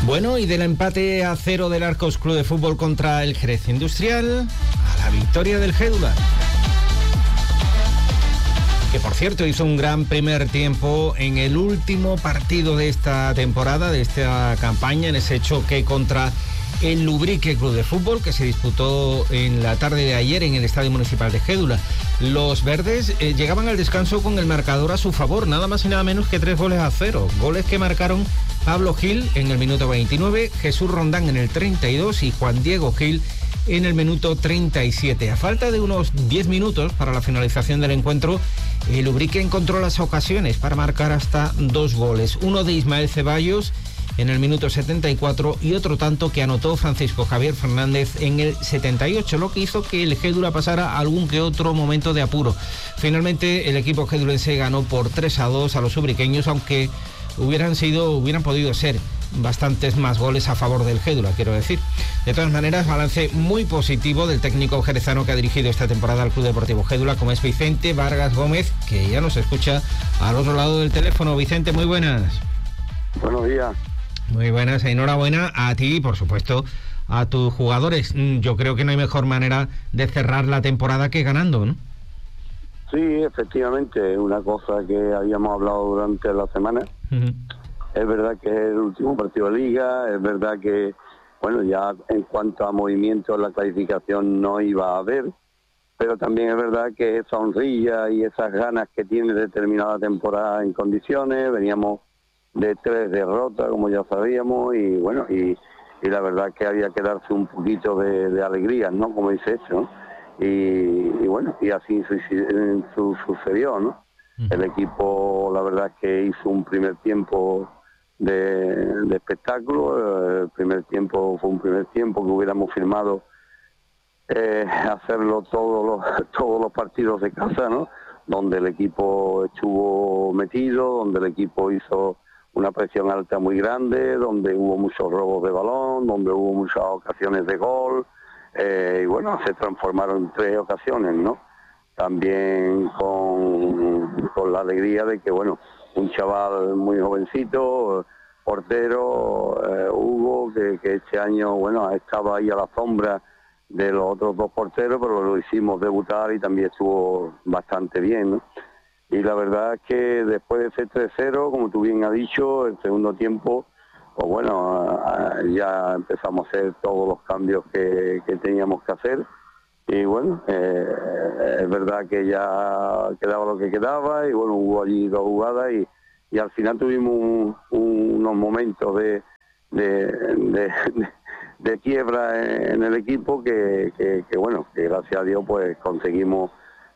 Bueno, y del empate a 0 del Arcos Club de Fútbol contra el Jerez Industrial a la victoria del Gédula, que por cierto hizo un gran primer tiempo en el último partido de esta temporada, de esta campaña, en ese choque contra el Lubrique Club de Fútbol, que se disputó en la tarde de ayer en el Estadio Municipal de Gédula. Los verdes llegaban al descanso con el marcador a su favor, nada más y nada menos que 3-0. Goles que marcaron Pablo Gil en el minuto 29, Jesús Rondán en el 32 y Juan Diego Gil en el minuto 37. A falta de unos 10 minutos para la finalización del encuentro, el Lubrique encontró las ocasiones para marcar hasta 2 goles. Uno de Ismael Ceballos en el minuto 74 y otro tanto que anotó Francisco Javier Fernández en el 78, lo que hizo que el Gédula pasara algún que otro momento de apuro. Finalmente el equipo gedulense ganó por 3-2 a los ubriqueños, aunque hubieran podido ser bastantes más goles a favor del Gédula, quiero decir. De todas maneras, balance muy positivo del técnico jerezano que ha dirigido esta temporada al Club Deportivo Gédula, como es Vicente Vargas Gómez, que ya nos escucha al otro lado del teléfono. Vicente, muy buenas. Buenos días. Muy buenas, enhorabuena a ti y por supuesto a tus jugadores. Yo creo que no hay mejor manera de cerrar la temporada que ganando, ¿no? Sí, efectivamente, una cosa que habíamos hablado durante la semana. Uh-huh. Es verdad que es el último partido de liga, es verdad que, bueno, ya en cuanto a movimiento la clasificación no iba a haber, pero también es verdad que esa honrilla y esas ganas que tiene de terminar la temporada en condiciones, veníamos de 3 derrotas, como ya sabíamos, y bueno, y la verdad que había que darse un poquito de alegría, ¿no? Como dice eso, ¿no? Y bueno, y así sucedió, ¿no? Uh-huh. El equipo, la verdad es que hizo un primer tiempo de espectáculo. El primer tiempo fue un primer tiempo que hubiéramos firmado hacerlo todos los partidos de casa, ¿no? Donde el equipo estuvo metido, donde el equipo hizo una presión alta muy grande, donde hubo muchos robos de balón, donde hubo muchas ocasiones de gol, y bueno, se transformaron en 3 ocasiones, ¿no? También con la alegría de que, bueno, un chaval muy jovencito, portero, Hugo, que este año, bueno, estaba ahí a la sombra de los otros 2 porteros, pero lo hicimos debutar y también estuvo bastante bien, ¿no? Y la verdad es que después de ese 3-0, como tú bien has dicho, el segundo tiempo, pues bueno, ya empezamos a hacer todos los cambios que teníamos que hacer. Y bueno, es verdad que ya quedaba lo que quedaba, y bueno, hubo allí 2 jugadas y al final tuvimos unos momentos de quiebra en el equipo que bueno, que gracias a Dios pues conseguimos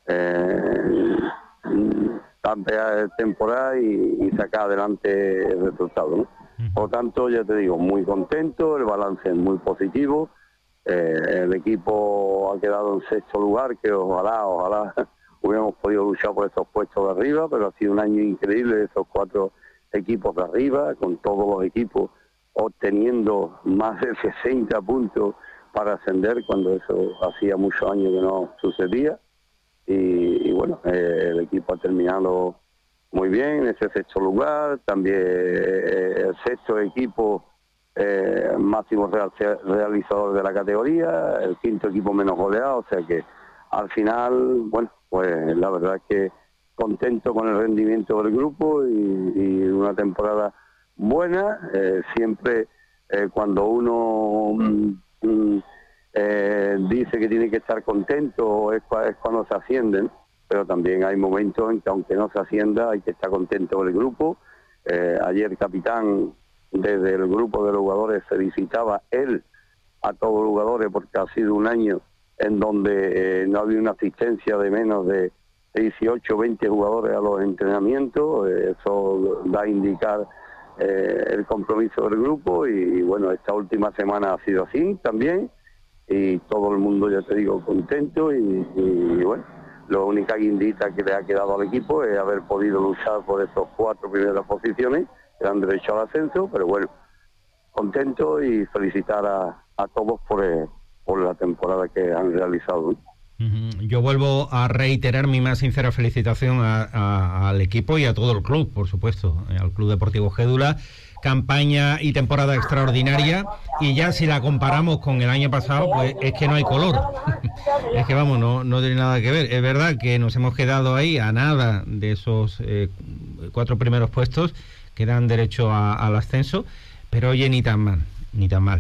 campear temporada y sacar adelante el resultado, ¿no? Por lo tanto, ya te digo, muy contento, el balance es muy positivo. El equipo ha quedado en 6º lugar, que ojalá hubiéramos podido luchar por esos puestos de arriba, pero ha sido un año increíble de esos 4 equipos de arriba, con todos los equipos obteniendo más de 60 puntos para ascender, cuando eso hacía muchos años que no sucedía. Y bueno, el equipo ha terminado muy bien en ese 6º lugar, también el 6º equipo máximo realizador de la categoría, el 5º equipo menos goleado, o sea que al final, bueno, pues la verdad es que contento con el rendimiento del grupo y una temporada buena. Siempre cuando uno dice que tiene que estar contento es cuando se ascienden, pero también hay momentos en que aunque no se ascienda hay que estar contento con el grupo. Ayer el capitán desde el grupo de los jugadores felicitaba él a todos los jugadores porque ha sido un año en donde no había una asistencia de menos de 18 o 20 jugadores a los entrenamientos. Eso da a indicar el compromiso del grupo y bueno, esta última semana ha sido así también y todo el mundo, ya te digo, contento y bueno, la única guindita que le ha quedado al equipo es haber podido luchar por esas 4 primeras posiciones que dan derecho al ascenso, pero bueno, contento y felicitar a todos por la temporada que han realizado. Yo vuelvo a reiterar mi más sincera felicitación al equipo y a todo el club, por supuesto, al Club Deportivo Gédula, campaña y temporada extraordinaria, y ya si la comparamos con el año pasado, pues es que no hay color. Es que vamos, no tiene nada que ver. Es verdad que nos hemos quedado ahí a nada de esos 4 primeros puestos que dan derecho al ascenso, pero oye, ni tan mal.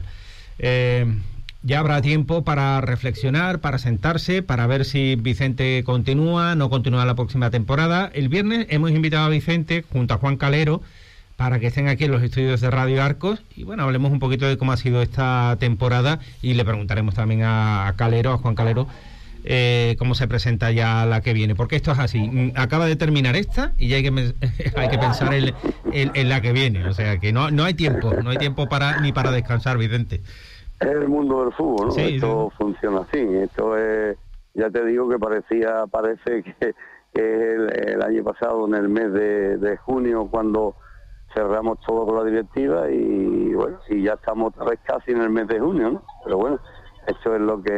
Ya habrá tiempo para reflexionar, para sentarse, para ver si Vicente no continúa la próxima temporada. El viernes hemos invitado a Vicente junto a Juan Calero para que estén aquí en los estudios de Radio Arcos y bueno, hablemos un poquito de cómo ha sido esta temporada y le preguntaremos también a Juan Calero, cómo se presenta ya la que viene, porque esto es así, acaba de terminar esta y ya hay que pensar en la que viene, o sea que no hay tiempo ni para descansar, Vicente. Es el mundo del fútbol, ¿no? Sí, esto funciona así. Esto es, ya te digo que parece que el año pasado, en el mes de junio, cuando cerramos todo con la directiva y bueno, y ya estamos otra vez casi en el mes de junio, ¿no? Pero bueno, esto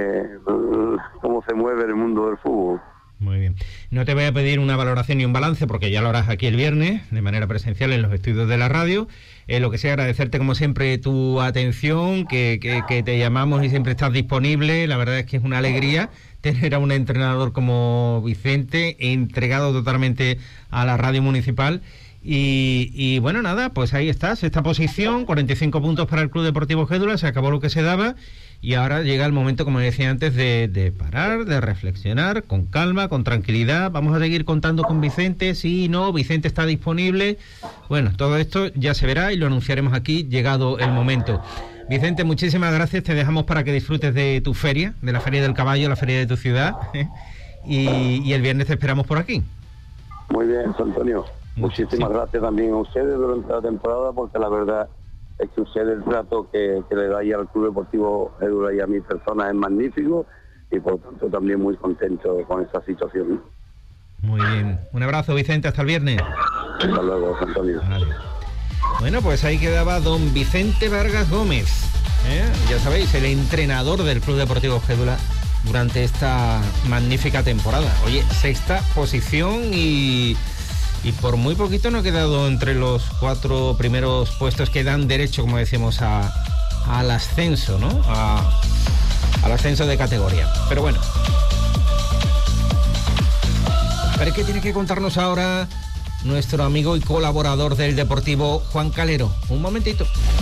es cómo se mueve el mundo del fútbol. Muy bien. No te voy a pedir una valoración ni un balance porque ya lo harás aquí el viernes, de manera presencial en los estudios de la radio. Lo que sea, agradecerte como siempre tu atención, que te llamamos y siempre estás disponible. La verdad es que es una alegría tener a un entrenador como Vicente, entregado totalmente a la radio municipal. Y bueno, nada, pues ahí está, sexta posición, 45 puntos para el Club Deportivo Gédula, se acabó lo que se daba y ahora llega el momento, como decía antes, de parar, de reflexionar con calma, con tranquilidad. Vamos a seguir contando con Vicente, sí, no, Vicente está disponible. Bueno, todo esto ya se verá y lo anunciaremos aquí llegado el momento. Vicente, muchísimas gracias, te dejamos para que disfrutes de tu feria, de la Feria del Caballo, la feria de tu ciudad, y el viernes te esperamos por aquí. Muy bien, Antonio. Muchísimas gracias también a ustedes durante la temporada, porque la verdad es que ustedes, el trato que le dais al Club Deportivo Gédula y a mi persona es magnífico y por tanto también muy contento con esta situación. Muy bien. Un abrazo, Vicente, hasta el viernes. Hasta luego, Antonio. Vale. Bueno, pues ahí quedaba don Vicente Vargas Gómez, ya sabéis, el entrenador del Club Deportivo Gédula durante esta magnífica temporada. Oye, sexta posición y por muy poquito no ha quedado entre los 4 primeros puestos que dan derecho, como decimos, al ascenso, ¿no? Al ascenso de categoría. Pero bueno. A ver qué tiene que contarnos ahora nuestro amigo y colaborador del Deportivo, Juan Calero. Un momentito.